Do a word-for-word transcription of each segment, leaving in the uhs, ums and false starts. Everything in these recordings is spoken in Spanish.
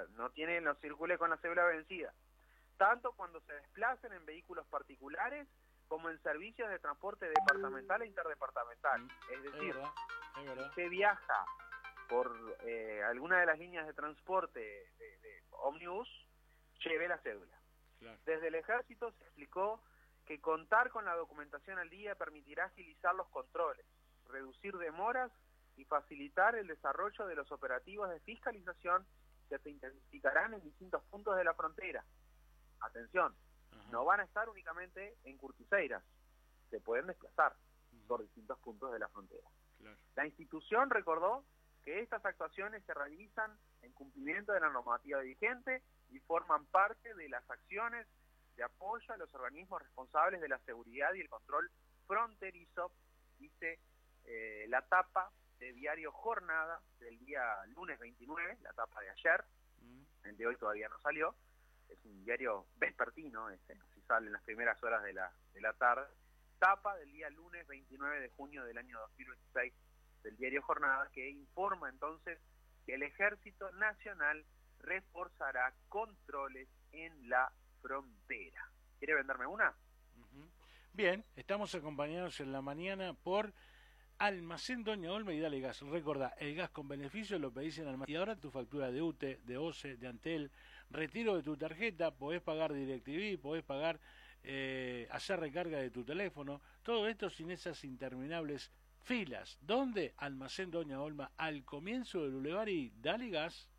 sea, no tiene, no circule con la cédula vencida, tanto cuando se desplacen en vehículos particulares como en servicios de transporte departamental e interdepartamental. Es decir, es verdad, es verdad. si usted viaja por eh, alguna de las líneas de transporte de, de ómnibus, lleve la cédula. Claro. Desde el Ejército se explicó que contar con la documentación al día permitirá agilizar los controles, reducir demoras y facilitar el desarrollo de los operativos de fiscalización que se intensificarán en distintos puntos de la frontera. Atención, ajá, no van a estar únicamente en Curtiseiras, se pueden desplazar uh-huh. por distintos puntos de la frontera. Claro. La institución recordó que estas actuaciones se realizan en cumplimiento de la normativa vigente y forman parte de las acciones de apoyo a los organismos responsables de la seguridad y el control fronterizo, dice eh, la tapa de diario Jornada del día lunes veintinueve, la tapa de ayer, mm. el de hoy todavía no salió, es un diario vespertino, este, si sale en las primeras horas de la, de la tarde, tapa del día lunes veintinueve de junio del año dos mil veintiséis del diario Jornada, que informa entonces que el Ejército Nacional reforzará controles en la frontera. ¿Quiere venderme una? Uh-huh. Bien, estamos acompañados en la mañana por Almacén Doña Olma y Dale Gas. Recordá, el gas con beneficio lo pedís en Almacén. Y ahora tu factura de U T E, de O C E, de Antel, retiro de tu tarjeta, podés pagar DirecTV, podés pagar, eh, hacer recarga de tu teléfono, todo esto sin esas interminables filas. ¿Dónde? Almacén Doña Olma, al comienzo del bulevar y Dale Gas.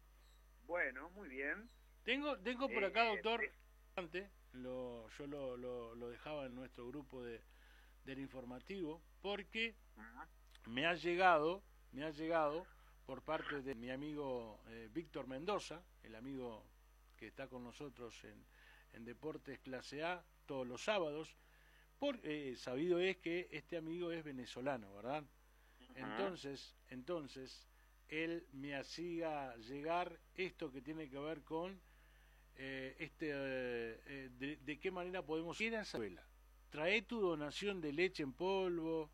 Bueno, muy bien. Tengo, tengo por acá, eh, doctor, eh. lo, yo lo, lo, lo dejaba en nuestro grupo de, del informativo, porque uh-huh. me ha llegado, me ha llegado por parte de mi amigo eh, Víctor Mendoza, el amigo que está con nosotros en, en Deportes Clase A todos los sábados, por, eh, sabido es que este amigo es venezolano, ¿verdad? Uh-huh. Entonces, entonces, él me hacía llegar esto que tiene que ver con eh, este eh, eh, de, de qué manera podemos ir a esa escuela. Trae tu donación de leche en polvo,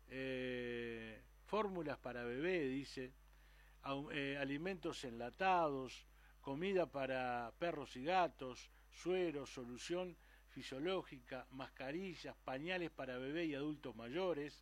eh, fórmulas para bebé, dice, eh, alimentos enlatados, comida para perros y gatos, suero, solución fisiológica, mascarillas, pañales para bebé y adultos mayores.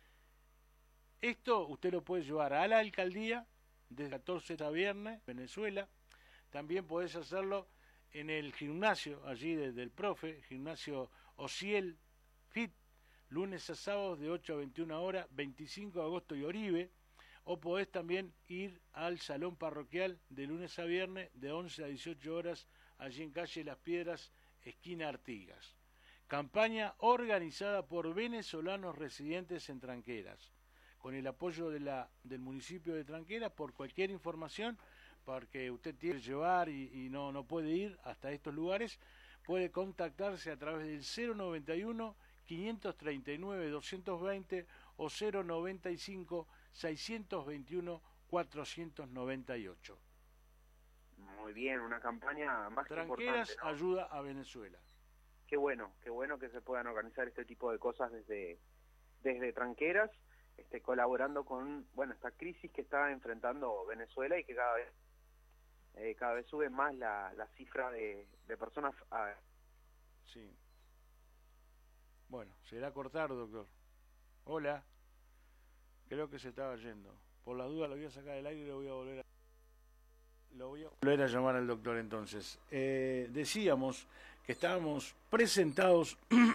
Esto usted lo puede llevar a la alcaldía desde catorce a viernes, Venezuela. También podés hacerlo en el gimnasio, allí desde el profe, gimnasio Ociel Fit, lunes a sábados de ocho a veintiuna horas, veinticinco de agosto y Oribe. O podés también ir al salón parroquial de lunes a viernes de once a dieciocho horas, allí en calle Las Piedras, esquina Artigas. Campaña organizada por venezolanos residentes en Tranqueras, con el apoyo de la, del municipio de Tranqueras. Por cualquier información, porque usted tiene que llevar y, y no, no puede ir hasta estos lugares, puede contactarse a través del cero noventa y uno, quinientos treinta y nueve, doscientos veinte o cero noventa y cinco, seiscientos veintiuno, cuatrocientos noventa y ocho. Muy bien, una campaña más que importante, Tranqueras, ¿no? Ayuda a Venezuela. Qué bueno, qué bueno que se puedan organizar este tipo de cosas desde, desde Tranqueras, este, colaborando con, bueno, esta crisis que está enfrentando Venezuela y que cada vez eh, cada vez sube más la, la cifra de, de personas. A... Sí. Bueno, se irá a cortar, doctor. Hola. Creo que se estaba yendo. Por la duda lo voy a sacar del aire y lo voy a volver a... Lo voy a volver a llamar al doctor entonces. Eh, decíamos que estábamos presentados...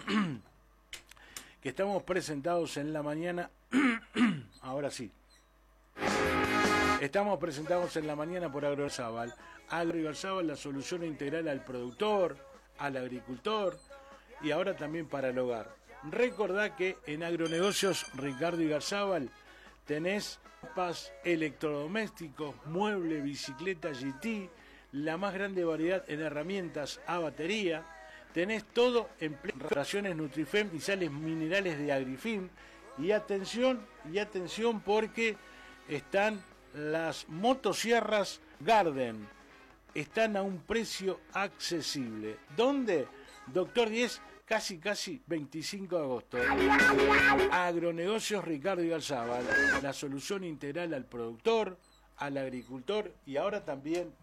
que estamos presentados en la mañana... Ahora sí. Estamos presentados en la mañana por Agroibarzábal. Agroibarzábal, la solución integral al productor, al agricultor y ahora también para el hogar. Recordá que en Agronegocios Ricardo Igarzábal tenés pas electrodomésticos, muebles, bicicleta G T, la más grande variedad en herramientas a batería. Tenés todo en raciones Nutrifem y sales minerales de Agrifin. Y atención, y atención porque están las motosierras Garden. Están a un precio accesible. ¿Dónde? Doctor diez, casi casi veinticinco de agosto. Agronegocios Ricardo Igarzábal, la solución integral al productor, al agricultor y ahora también